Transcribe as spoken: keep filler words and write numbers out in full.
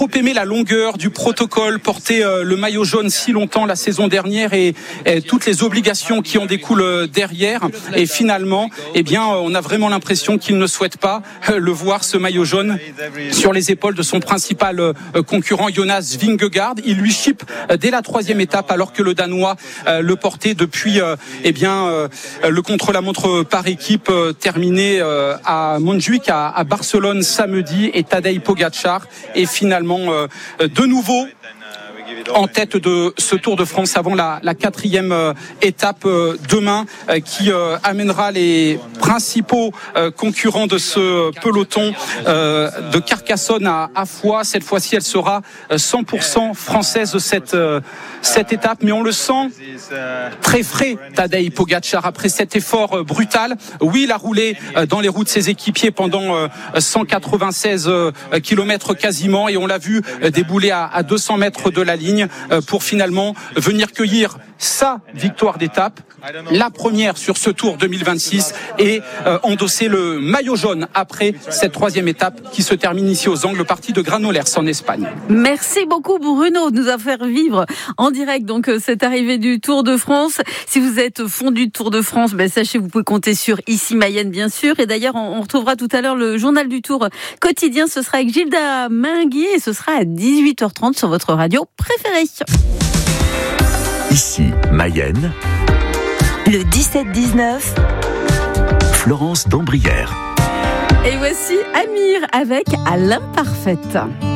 trop aimé la longueur du protocole, porter euh, le maillot jaune si longtemps la saison dernière et, et toutes les obligations qui en découlent derrière. Et finalement, eh bien, on a vraiment l'impression qu'il ne souhaite pas euh, le voir, ce maillot jaune, sur les épaules de son principal euh, concurrent Jonas Vingegaard. Il lui chip euh, dès la troisième étape, alors que le Danois euh, le portait depuis euh, eh bien, euh, le contre-la-montre par équipe euh, terminé euh, à Montjuïc, à, à Barcelone samedi, et Tadej Pogačar est finalement euh, de nouveau en tête de ce Tour de France avant la, la quatrième euh, étape euh, demain euh, qui euh, amènera les principaux euh, concurrents de ce peloton euh, de Carcassonne à, à Foix. Cette fois-ci, elle sera cent pour cent française, cette, euh, cette étape, mais on le sent très frais, Tadej Pogačar, après cet effort euh, brutal. Oui, il a roulé euh, dans les roues de ses équipiers pendant euh, cent quatre-vingt-seize euh, kilomètres quasiment, et on l'a vu euh, débouler à, à deux cents mètres de la ligne pour finalement venir cueillir sa victoire d'étape, la première sur ce Tour deux mille vingt-six, et euh, endosser le maillot jaune après cette troisième étape qui se termine ici aux Angles, partie de Granollers en Espagne. Merci beaucoup Bruno de nous avoir fait vivre en direct donc cette arrivée du Tour de France. Si vous êtes fondu de Tour de France, ben, sachez vous pouvez compter sur Ici Mayenne bien sûr, et d'ailleurs on, on retrouvera tout à l'heure le journal du Tour quotidien, ce sera avec Gilda Mingui et ce sera à dix-huit heures trente sur votre radio préférée. Ici Mayenne, le dix-sept dix-neuf, Florence d'Ambrières. Et voici Amir avec À l'imparfaite.